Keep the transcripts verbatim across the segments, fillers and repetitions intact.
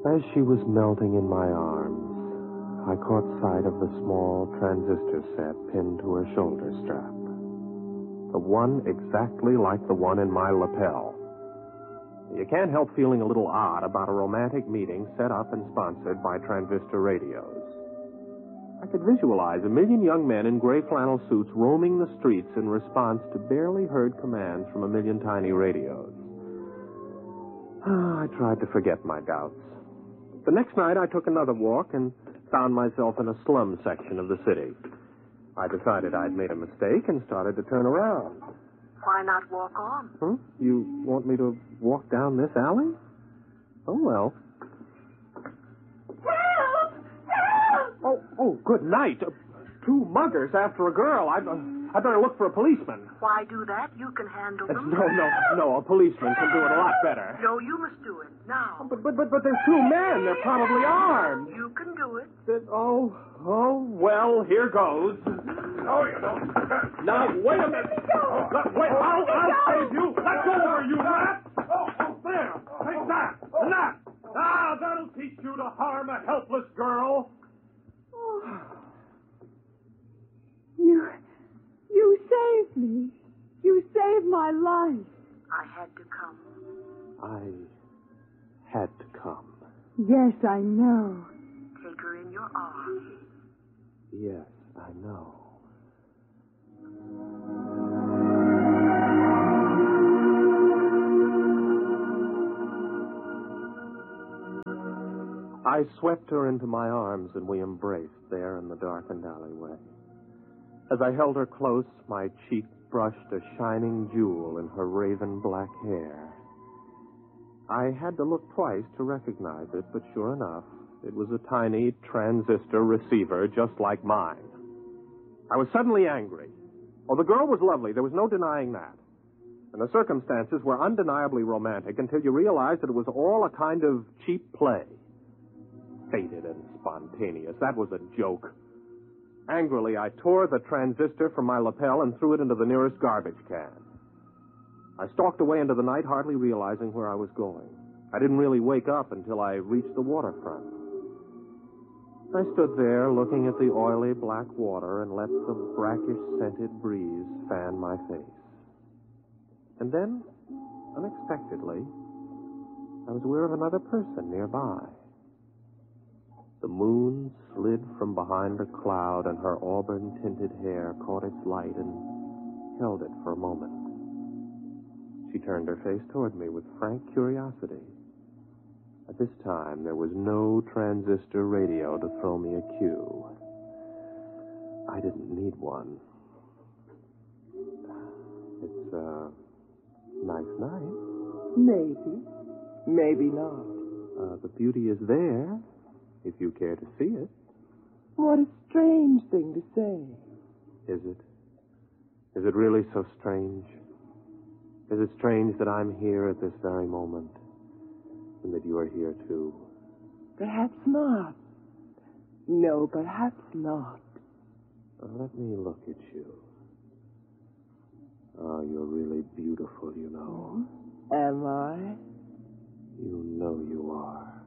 As she was melting in my arms, I caught sight of the small transistor set pinned to her shoulder strap. The one exactly like the one in my lapel. You can't help feeling a little odd about a romantic meeting set up and sponsored by Transistor Radios. I could visualize a million young men in gray flannel suits roaming the streets in response to barely heard commands from a million tiny radios. I tried to forget my doubts. The next night, I took another walk and found myself in a slum section of the city. I decided I'd made a mistake and started to turn around. Why not walk on? Huh? You want me to walk down this alley? Oh, well. Help! Help! Oh, oh, good night. Uh, two muggers after a girl. I'd, uh, I'd better look for a policeman. Why do that? You can handle Uh, them. no, no, no. A policeman can do it a lot better. No, you must do it now. But, but, but, but there's two men. They're probably armed. You can do it. Uh, oh, oh, well, here goes. Oh, you don't. Now, wait a minute. Oh, wait, I'll, I'll save you. Let go over, you rat. Oh, oh, there. Take that. And that. Ah, that'll teach you to harm a helpless girl. Oh. You, you saved me. You saved my life. I had to come. I had to come. Yes, I know. Take her in your arms. Yes, I know. I swept her into my arms and we embraced there in the darkened alleyway. As I held her close, my cheek brushed a shining jewel in her raven black hair. I had to look twice to recognize it, but sure enough, it was a tiny transistor receiver just like mine. I was suddenly angry. Oh, the girl was lovely. There was no denying that. And the circumstances were undeniably romantic until you realized that it was all a kind of cheap play. Faded and spontaneous. That was a joke. Angrily, I tore the transistor from my lapel and threw it into the nearest garbage can. I stalked away into the night, hardly realizing where I was going. I didn't really wake up until I reached the waterfront. I stood there looking at the oily black water and let the brackish-scented breeze fan my face. And then, unexpectedly, I was aware of another person nearby. The moon slid from behind a cloud, and her auburn-tinted hair caught its light and held it for a moment. She turned her face toward me with frank curiosity. At this time, there was no transistor radio to throw me a cue. I didn't need one. It's a nice night. Maybe. Maybe not. Uh, the beauty is there, if you care to see it. What a strange thing to say. Is it? Is it really so strange? Is it strange that I'm here at this very moment, and that you are here too? Perhaps not. No, perhaps not. Uh, let me look at you. Oh, you're really beautiful, you know. Am I? You know you are.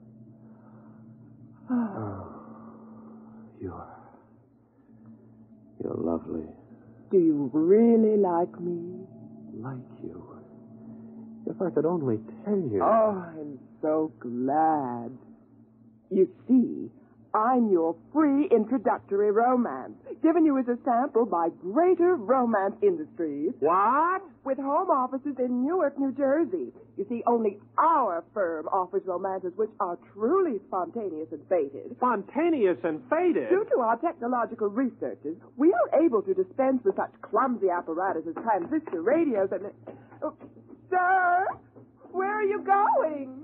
Oh, you're... You're lovely. Do you really like me? Like you. If I could only tell you. Oh, I'm so glad. You see, I'm your free introductory romance, given you as a sample by Greater Romance Industries. What? With home offices in Newark, New Jersey. You see, only our firm offers romances which are truly spontaneous and fated. Spontaneous and faded? Due to our technological researches, we are able to dispense with such clumsy apparatus as transistor radios and... Oh, sir, where are you going?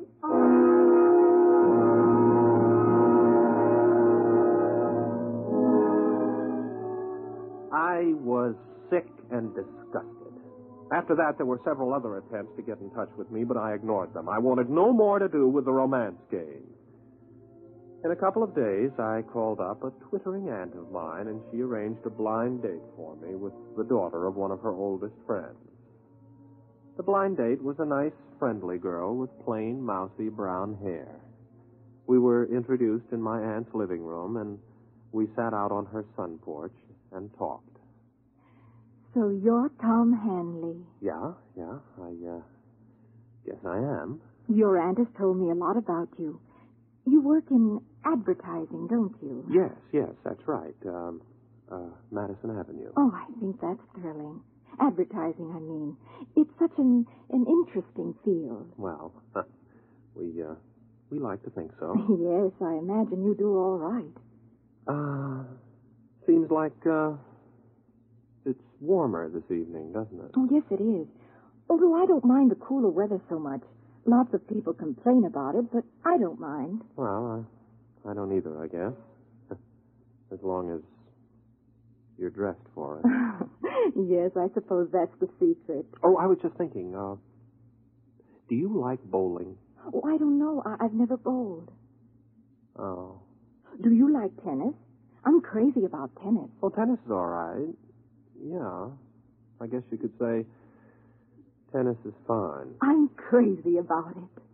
I was sick and disgusted. After that, there were several other attempts to get in touch with me, but I ignored them. I wanted no more to do with the romance game. In a couple of days, I called up a twittering aunt of mine, and she arranged a blind date for me with the daughter of one of her oldest friends. The blind date was a nice, friendly girl with plain, mousy brown hair. We were introduced in my aunt's living room, and we sat out on her sun porch and talked. So you're Tom Hanley. Yeah, yeah, I, uh, guess I am. Your aunt has told me a lot about you. You work in advertising, don't you? Yes, yes, that's right. Um, uh, Madison Avenue. Oh, I think that's thrilling. Advertising, I mean. It's such an, an interesting field. Well, uh, we, uh, we like to think so. Yes, I imagine you do all right. Uh, seems like, uh, it's warmer this evening, doesn't it? Oh, yes, it is. Although I don't mind the cooler weather so much. Lots of people complain about it, but I don't mind. Well, I, I don't either, I guess. As long as you're dressed for it. Yes, I suppose that's the secret. Oh, I was just thinking, uh, do you like bowling? Oh, I don't know. I- I've never bowled. Oh. Do you like tennis? I'm crazy about tennis. Well, tennis is all right. Yeah. I guess you could say tennis is fun. I'm crazy about it.